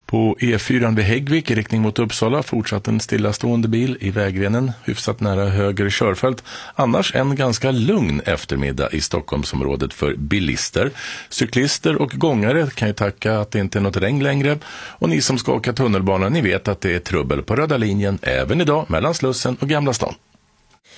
På E4 vid Häggvik i riktning mot Uppsala fortsatt en stillastående bil i vägrenen hyfsat nära höger körfält. Annars en ganska lugn eftermiddag i Stockholmsområdet för bilister. Cyklister och gångare kan ju tacka att det inte är något regn längre. Och ni som ska åka tunnelbana, ni vet att det är trubbel på röda linjen även idag mellan Slussen och Gamla stan.